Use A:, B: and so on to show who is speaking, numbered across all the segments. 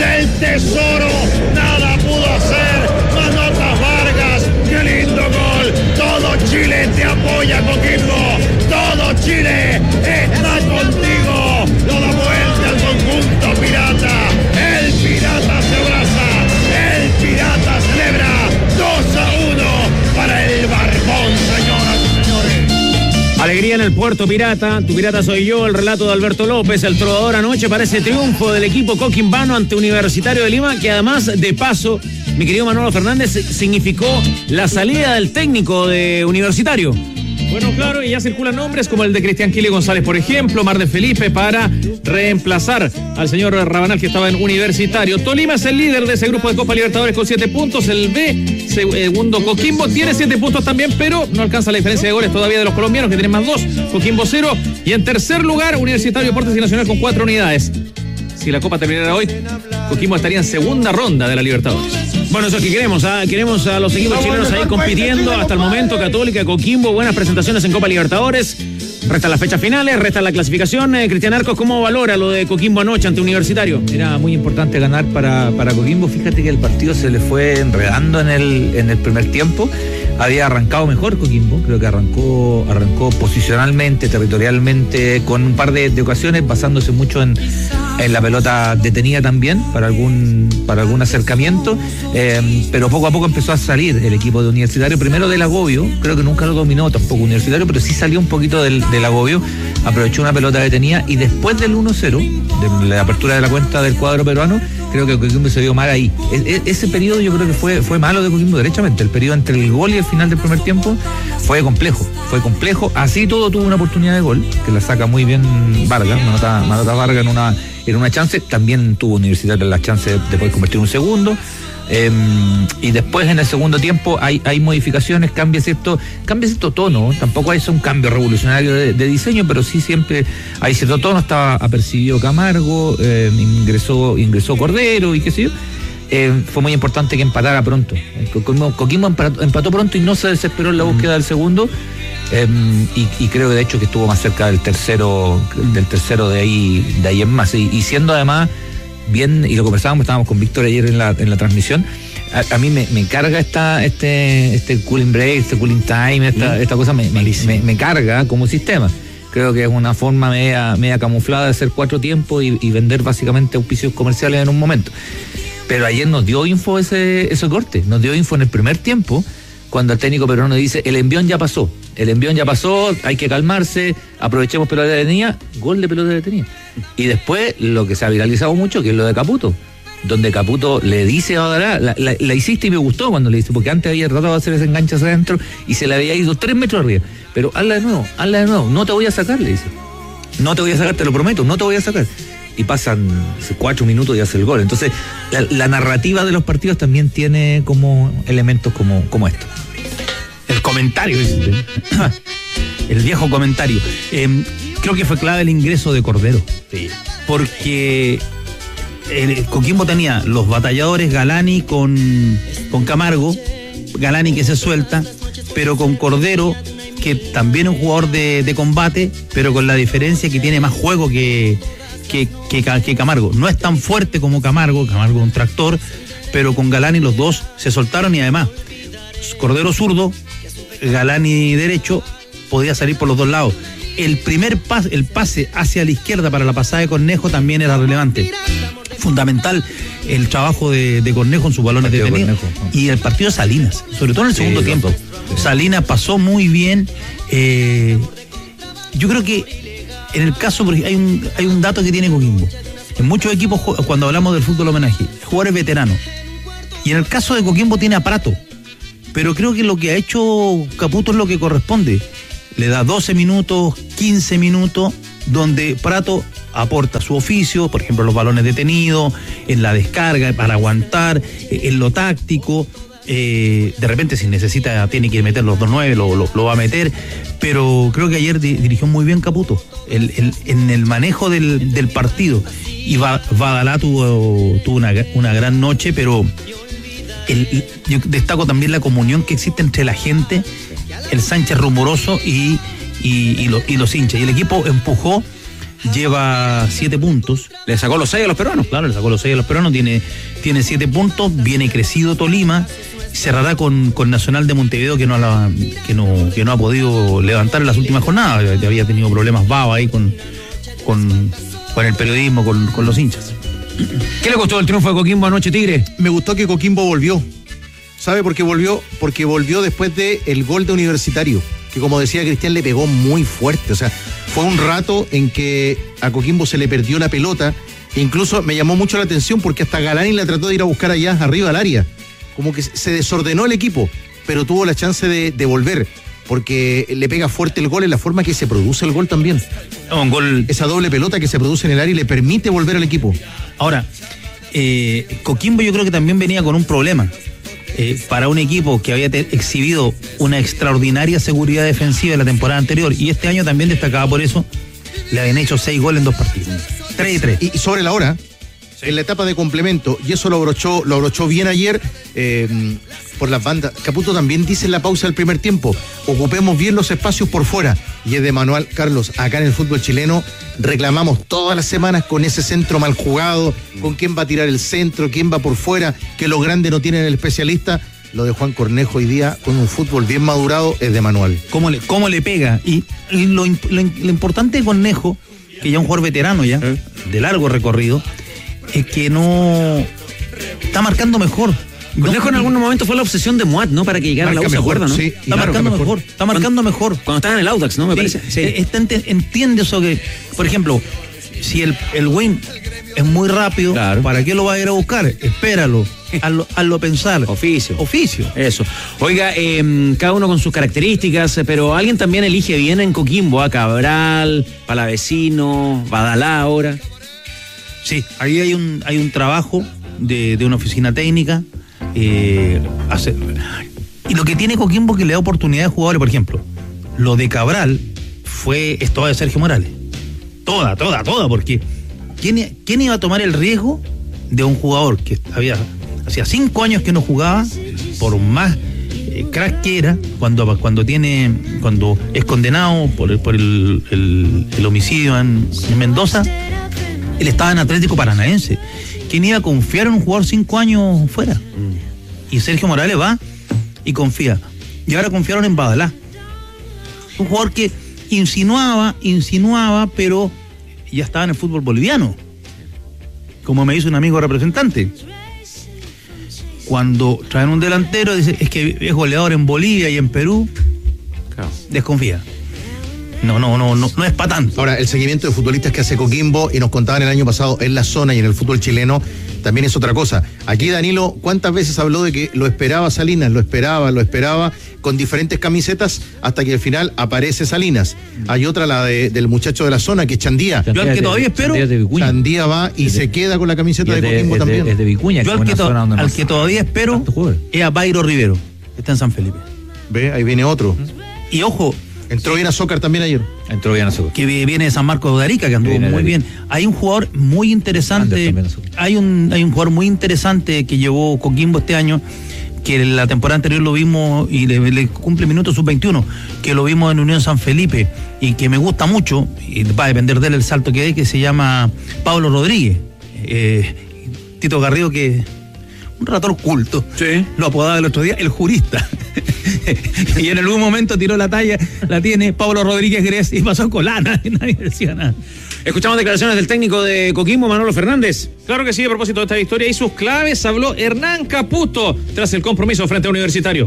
A: el tesoro, nada pudo hacer. Manotas Vargas, qué lindo gol. Todo Chile te apoya, Coquimbo. Todo Chile está contigo. Lo da vuelta al conjunto pirata. El pirata se abraza. El pirata celebra 2-1 para el Barbón, señoras y señores.
B: Alegría en el puerto pirata, tu pirata soy yo, el relato de Alberto López, el trovador anoche para ese triunfo del equipo coquimbano ante Universitario de Lima, que además, de paso, mi querido Manolo Fernández, significó la salida del técnico de Universitario.
C: Bueno, claro, y ya circulan nombres como el de Cristian Kili González, por ejemplo, Mar de Felipe, para reemplazar al señor Rabanal, que estaba en Universitario. Tolima es el líder de ese grupo de Copa Libertadores con 7 puntos. El B, segundo Coquimbo, tiene 7 puntos también, pero no alcanza la diferencia de goles todavía de los colombianos, que tienen más 2. Coquimbo 0. Y en tercer lugar, Universitario Deportes y Nacional con 4 unidades. Si la Copa terminara hoy, Coquimbo estaría en segunda ronda de la Libertadores.
B: Bueno, eso es que queremos, queremos a los equipos chilenos ahí compitiendo hasta el momento. Católica, Coquimbo, buenas presentaciones en Copa Libertadores. Restan las fechas finales, resta la clasificación. Cristian Arcos, ¿cómo valora lo de Coquimbo anoche ante Universitario?
D: Era muy importante ganar para Coquimbo. Fíjate que el partido se le fue enredando en el primer tiempo. Había arrancado mejor Coquimbo, creo que arrancó posicionalmente, territorialmente, con un par de ocasiones, basándose mucho en la pelota detenida también, para algún acercamiento, pero poco a poco empezó a salir el equipo de Universitario, primero del agobio, creo que nunca lo dominó tampoco Universitario, pero sí salió un poquito del agobio, aprovechó una pelota detenida, y después del 1-0, de la apertura de la cuenta del cuadro peruano, creo que Coquimbo se vio mal ahí. Ese periodo yo creo que fue malo de Coquimbo derechamente. El periodo entre el gol y el final del primer tiempo fue complejo. Así todo tuvo una oportunidad de gol, que la saca muy bien Vargas, Manota Vargas en una chance. También tuvo Universitario la chance de poder convertir un segundo. Y después en el segundo tiempo hay modificaciones, cambia cierto tono. Tampoco es un cambio revolucionario de diseño, pero sí siempre hay cierto tono. Estaba apercibido Camargo, ingresó Cordero y qué sé yo. Fue muy importante que empatara pronto. Coquimbo empató pronto y no se desesperó en la búsqueda del segundo. Y creo que de hecho que estuvo más cerca del tercero de ahí en más. Y siendo además bien, y lo conversábamos, estábamos con Víctor ayer en la transmisión, a mí me carga este cooling break, este cooling time, esta cosa me carga como sistema. Creo que es una forma media camuflada de hacer 4 tiempos y vender básicamente auspicios comerciales en un momento. Pero ayer nos dio info ese corte, nos dio info en el primer tiempo, cuando el técnico peruano dice, el envión ya pasó, hay que calmarse, aprovechemos pelota detenida, gol de pelota detenida. Y después lo que se ha viralizado mucho, que es lo de Caputo, donde Caputo le dice a Badalá, la hiciste y me gustó cuando le dice, porque antes había tratado de hacer ese enganche hacia adentro y se le había ido 3 metros arriba, pero hazla de nuevo, no te voy a sacar, le dice, no te voy a sacar, te lo prometo, no te voy a sacar. Y pasan 4 minutos y hace el gol. Entonces la narrativa de los partidos también tiene como elementos como esto.
E: El comentario, el viejo comentario. Creo que fue clave el ingreso de Cordero. Sí. Porque Coquimbo tenía los batalladores, Galani con Camargo, Galani que se suelta, pero con Cordero, que también es un jugador de combate, pero con la diferencia que tiene más juego que Camargo. No es tan fuerte como Camargo es un tractor, pero con Galani los dos se soltaron, y además Cordero zurdo, Galani derecho, podía salir por los dos lados. El pase hacia la izquierda para la pasada de Cornejo también era relevante. Fundamental el trabajo de Cornejo en sus balones detenidos. Y el partido de Salinas, sobre todo en el segundo tiempo. Sí. Salinas pasó muy bien. Yo creo que en el caso, hay un dato que tiene Coquimbo. En muchos equipos, cuando hablamos del fútbol homenaje, jugadores veteranos. Y en el caso de Coquimbo tiene a Prato. Pero creo que lo que ha hecho Caputo es lo que corresponde. Le da 12 minutos, 15 minutos, donde Prato aporta su oficio, por ejemplo, los balones detenidos, en la descarga, para aguantar, en lo táctico. De repente, si necesita, tiene que meter los 2-9, lo va a meter. Pero creo que ayer dirigió muy bien Caputo en el manejo del partido. Y Badalá tuvo una gran noche, pero yo destaco también la comunión que existe entre la gente, el Sánchez rumoroso y los hinchas. Y el equipo empujó lleva 7 puntos.
B: Le sacó los 6 a los peruanos.
E: Claro, le sacó los 6 a los peruanos, tiene 7 puntos, viene crecido Tolima, cerrará con Nacional de Montevideo que no ha podido levantar en las últimas jornadas, había tenido problemas Bava ahí con el periodismo, con los hinchas.
B: ¿Qué le costó el triunfo de Coquimbo anoche, Tigre?
F: Me gustó que Coquimbo volvió. ¿Sabe por qué volvió? Porque volvió después del gol de Universitario, que como decía Cristian, le pegó muy fuerte. O sea, fue un rato en que a Coquimbo se le perdió la pelota. Incluso me llamó mucho la atención porque hasta Galani la trató de ir a buscar allá arriba al área. Como que se desordenó el equipo, pero tuvo la chance de volver, porque le pega fuerte el gol en la forma que se produce el gol también.
E: Un gol.
F: Esa doble pelota que se produce en el área y le permite volver al equipo.
E: Ahora, Coquimbo yo creo que también venía con un problema. Para un equipo que había exhibido una extraordinaria seguridad defensiva en la temporada anterior y este año también destacaba por eso, le habían hecho 6 goles en 2 partidos. 3-3.
F: Y sobre la hora, en la etapa de complemento, y eso lo abrochó bien ayer por las bandas. Caputo también dice en la pausa del primer tiempo, ocupemos bien los espacios por fuera. Y es de manual, Carlos, acá en el fútbol chileno reclamamos todas las semanas con ese centro mal jugado, con quién va a tirar el centro, quién va por fuera, que los grandes no tienen el especialista. Lo de Juan Cornejo hoy día, con un fútbol bien madurado, es de manual.
E: ¿Cómo le pega? Y lo importante de Cornejo, que ya es un jugador veterano ya, de largo recorrido, es que no está marcando mejor.
B: Cornejo en algún momento fue la obsesión de Moat, ¿no? Para que llegara a la U, ¿se acuerda, no?
F: Sí,
E: está marcando mejor.
B: Cuando estaba en el Audax, ¿no? Me parece. Sí.
E: Entiende eso que, por ejemplo, si el Wayne es muy rápido, claro, ¿para qué lo va a ir a buscar? Espéralo, hazlo pensar.
B: Oficio.
E: Eso.
B: Oiga, cada uno con sus características, pero alguien también elige bien en Coquimbo, a Cabral, Palavecino, Badalá ahora.
E: Sí, ahí hay un trabajo de una oficina técnica. Y lo que tiene Coquimbo que le da oportunidad de jugadores, por ejemplo, lo de Cabral es toda de Sergio Morales. Toda, porque ¿quién iba a tomar el riesgo de un jugador que hacía 5 años que no jugaba, por más crack que era, cuando es condenado por el homicidio en Mendoza? Él estaba en Atlético Paranaense. ¿Quién iba a confiar en un jugador 5 años fuera? Y Sergio Morales va y confía. Y ahora confiaron en Badalá. Un jugador que insinuaba, pero ya estaba en el fútbol boliviano. Como me dice un amigo representante. Cuando traen un delantero, dice, es que es goleador en Bolivia y en Perú, claro, desconfía. No es para tanto.
F: Ahora, el seguimiento de futbolistas que hace Coquimbo, y nos contaban el año pasado en la zona y en el fútbol chileno, también es otra cosa. Aquí Danilo, ¿cuántas veces habló de que lo esperaba Salinas? Lo esperaba, con diferentes camisetas, hasta que al final aparece Salinas. Hay otra, la del muchacho de la zona, que es Chandía.
E: Yo al que todavía espero,
F: Chandía va y se queda con la camiseta de Coquimbo también.
D: Es de Vicuña.
E: Yo al que todavía espero es a Bayro Rivero, que está en San Felipe.
F: Ve, ahí viene otro.
E: Y ojo,
F: entró bien a Zócar también ayer.
E: Que viene de San Marcos de Arica, que anduvo muy bien. Hay un jugador muy interesante. Hay un jugador muy interesante que llevó Coquimbo este año, que la temporada anterior lo vimos y le cumple minutos sub-21, que lo vimos en Unión San Felipe y que me gusta mucho, y va a depender de él el salto que dé, que se llama Pablo Rodríguez. Tito Garrido, que un relator culto, sí, lo apodaba el otro día el jurista. Y en algún momento tiró la talla, la tiene Pablo Rodríguez Gres y pasó colana, y nadie decía nada.
B: Escuchamos declaraciones del técnico de Coquimbo, Manolo Fernández.
C: Claro que sí, a propósito de esta victoria y sus claves, habló Hernán Caputo tras el compromiso frente a Universitario.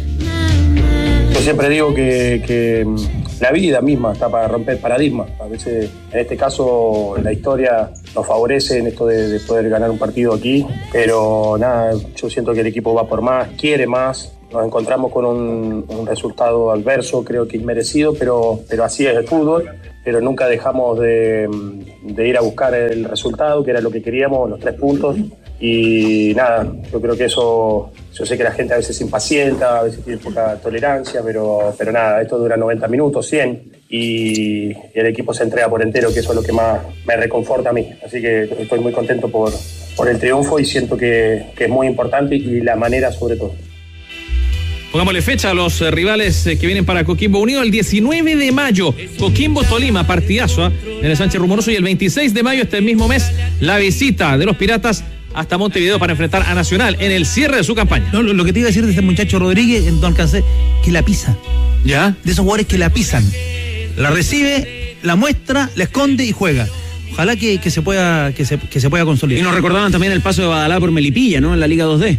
G: Yo siempre digo que la vida misma está para romper paradigmas. A veces, en este caso, la historia nos favorece en esto de poder ganar un partido aquí, pero nada, yo siento que el equipo va por más, quiere más. Nos encontramos con un resultado adverso, creo que inmerecido, pero así es el fútbol. Pero nunca dejamos de ir a buscar el resultado, que era lo que queríamos, los 3 puntos. Y nada, yo creo que eso, yo sé que la gente a veces se impacienta, a veces tiene poca tolerancia, pero nada, esto dura 90 minutos, 100, y el equipo se entrega por entero, que eso es lo que más me reconforta a mí. Así que estoy muy contento por el triunfo y siento que es muy importante y la manera sobre todo.
C: Pongámosle fecha a los rivales que vienen para Coquimbo Unido el 19 de mayo. Coquimbo Tolima, partidazo en el Sánchez Rumoroso. Y el 26 de mayo, este mismo mes, la visita de los Piratas hasta Montevideo para enfrentar a Nacional en el cierre de su campaña.
E: No, lo que te iba a decir de este muchacho Rodríguez, no alcancé, que la pisa.
C: ¿Ya?
E: De esos jugadores que la pisan. La recibe, la muestra, la esconde y juega. Ojalá que se pueda consolidar.
B: Y nos recordaban también el paso de Badalá por Melipilla, ¿no? En la Liga 2D.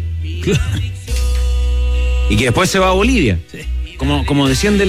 B: Y que después se va a Bolivia. Sí. Como desciende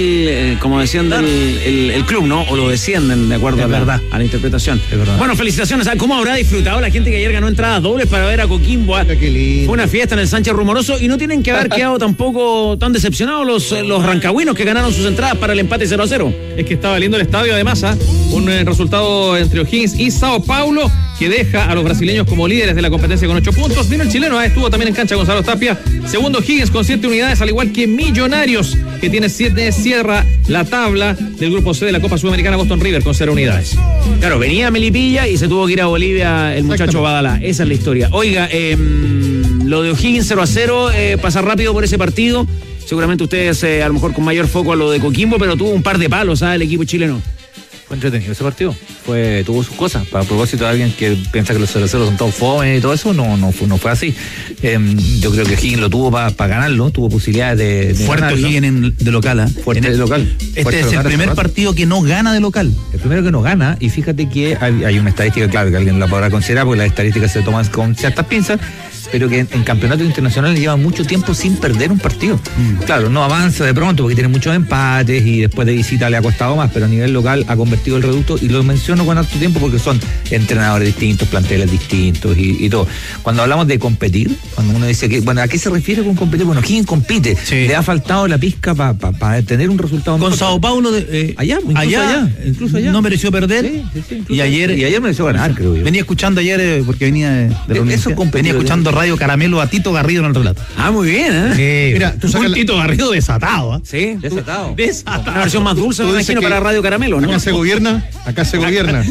B: el club, ¿no? O lo descienden de acuerdo a la interpretación.
E: Es verdad.
B: Bueno, felicitaciones. ¿Cómo habrá disfrutado la gente que ayer ganó entradas dobles para ver a Coquimbo? Fue una fiesta en el Sánchez Rumoroso y no tienen que haber quedado tampoco tan decepcionados los rancagüinos que ganaron sus entradas para el empate 0-0.
C: Es que estaba lindo el estadio además, un resultado entre O'Higgins y Sao Paulo que deja a los brasileños como líderes de la competencia con 8 puntos. Vino el chileno, estuvo también en cancha Gonzalo Tapia. Segundo O'Higgins con 7 unidades, al igual que Millonarios, que tiene 7, cierra la tabla del grupo C de la Copa Sudamericana. Boston River con 0 unidades.
B: Claro, venía Melipilla y se tuvo que ir a Bolivia el muchacho Badalá. Esa es la historia. Oiga, lo de O'Higgins 0-0, pasar rápido por ese partido. Seguramente ustedes a lo mejor con mayor foco a lo de Coquimbo, pero tuvo un par de palos el equipo chileno.
D: Fue entretenido ese partido. Tuvo sus cosas. Para propósito de alguien que piensa que los 0-0 son todos fome y todo eso, no fue así. Yo creo que O'Higgins lo tuvo para ganarlo, tuvo posibilidades de
E: fuerte
D: ganarlo.
E: O'Higgins de local,
D: Fuerte de local.
E: Este es el primer partido que no gana de local.
D: El primero que no gana, y fíjate que hay una estadística, claro, que alguien la podrá considerar, porque las estadísticas se toman con ciertas pinzas, pero que en campeonatos internacionales lleva mucho tiempo sin perder un partido. Claro, no avanza de pronto porque tiene muchos empates y después de visita le ha costado más, pero a nivel local ha convertido el reducto, y lo menciono con harto tiempo porque son entrenadores distintos, planteles distintos y todo. Cuando hablamos de competir, cuando uno dice que, bueno, ¿a qué se refiere con competir? Bueno, ¿quién compite? Sí. Le ha faltado la pizca para tener un resultado
E: con
D: mejor.
E: Sao Paulo incluso allá no mereció perder.
D: Sí, y ayer mereció ganar, creo yo.
E: Venía escuchando ayer porque venía de la universidad. Venía escuchando Radio Caramelo a Tito Garrido en el relato.
B: Muy bien,
E: Mira, tú sacas Tito Garrido desatado,
B: Sí,
D: desatado.
B: Una versión más dulce, me imagino, para Radio Caramelo, ¿no?
F: Acá se gobierna.
E: Acá se gobierna.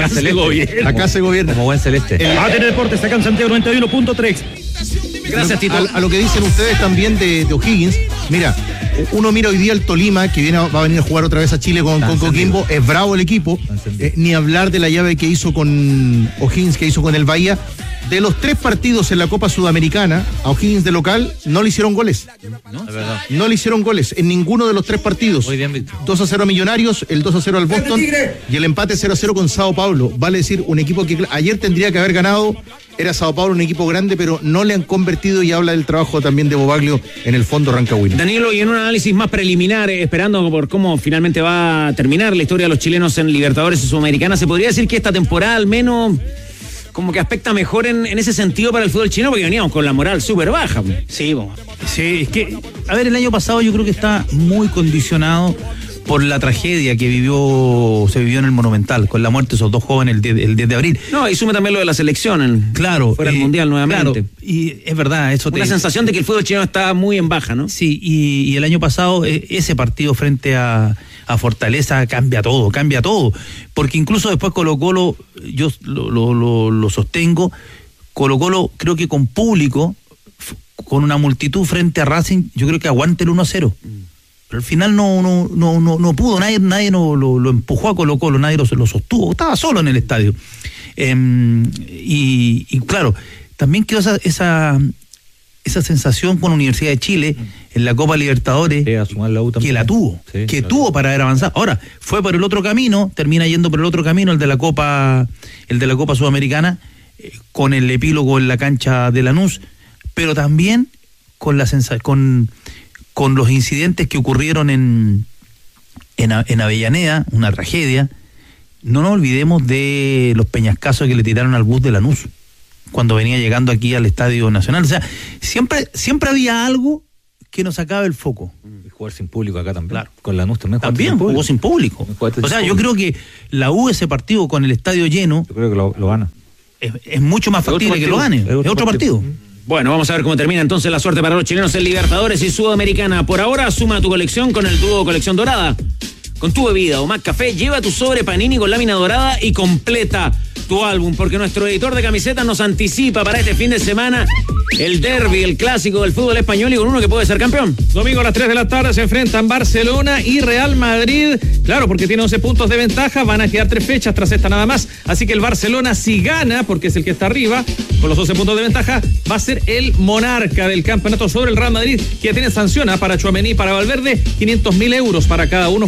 F: Como
D: buen celeste.
E: ATN Deportes, acá en Santiago 91.3.
B: Gracias, Tito.
F: A lo que dicen ustedes también de O'Higgins, mira, uno mira hoy día el Tolima, que va a venir a jugar otra vez a Chile con Coquimbo, es bravo el equipo, ni hablar de la llave que hizo con O'Higgins, que hizo con el Bahía. De los 3 partidos en la Copa Sudamericana, a O'Higgins de local no le hicieron goles. No le hicieron goles en ninguno de los 3 partidos. 2-0 a Millonarios, el 2-0 al Boston y el empate 0-0 con Sao Paulo. Vale decir, un equipo que ayer tendría que haber ganado. Era Sao Paulo, un equipo grande, pero no le han convertido, y habla del trabajo también de Bobaglio en el fondo rancagüino.
B: Danilo, y en un análisis más preliminar, esperando por cómo finalmente va a terminar la historia de los chilenos en Libertadores y Sudamericana, ¿se podría decir que esta temporada al menos como que aspecta mejor en ese sentido para el fútbol chileno? Porque veníamos con la moral súper baja.
E: Sí, es que, a ver, el año pasado yo creo que está muy condicionado por la tragedia que se vivió en el Monumental, con la muerte de esos 2 jóvenes el 10 de abril.
B: No, y sume también lo de la selección.
E: Claro.
B: Fuera del Mundial nuevamente.
E: Claro, y es verdad, eso
B: una sensación de que el fútbol chileno está muy en baja, ¿no?
E: Sí, y el año pasado ese partido frente a Fortaleza cambia todo, porque incluso después Colo-Colo, yo lo sostengo, Colo-Colo creo que con público, con una multitud frente a Racing, yo creo que aguante el 1-0. Pero al final no pudo, nadie lo empujó a Colo-Colo, nadie lo sostuvo, estaba solo en el estadio. Y claro, también quedó esa sensación con la Universidad de Chile en la Copa Libertadores, que la tuvo, tuvo para haber avanzado. Ahora, fue por el otro camino, termina yendo por el otro camino, el de la Copa Sudamericana, con el epílogo en la cancha de Lanús, pero también con con los incidentes que ocurrieron en Avellaneda, una tragedia. No nos olvidemos de los peñascazos que le tiraron al bus de Lanús cuando venía llegando aquí al Estadio Nacional. O sea, siempre había algo que nos sacaba el foco.
D: Y jugar sin público acá también.
E: Claro.
D: Con Lanús
E: también jugó sin público. O sea, yo creo que la U, ese partido con el estadio lleno,
D: yo creo que lo gana.
E: Es mucho más factible que lo gane. Es otro partido.
B: Bueno, vamos a ver cómo termina entonces la suerte para los chilenos en Libertadores y Sudamericana. Por ahora, suma tu colección con el dúo Colección Dorada. Con tu bebida o más café, lleva tu sobre Panini con lámina dorada y completa tu álbum, porque nuestro editor de camisetas nos anticipa para este fin de semana el derbi, el clásico del fútbol español y con uno que puede ser campeón.
C: Domingo a las 3 de la tarde se enfrentan Barcelona y Real Madrid. Claro, porque tiene 11 puntos de ventaja, van a quedar 3 fechas tras esta nada más. Así que el Barcelona, si gana, porque es el que está arriba, con los 11 puntos de ventaja, va a ser el monarca del campeonato sobre el Real Madrid, que tiene sanción para Tchouaméni y para Valverde, 500.000 euros para cada uno.